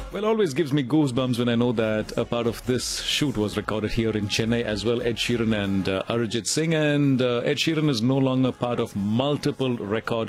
Well, always gives me goosebumps when I know that a part of this shoot was recorded here in Chennai as well. Ed Sheeran and Arijit Singh, and Ed Sheeran is no longer part of multiple record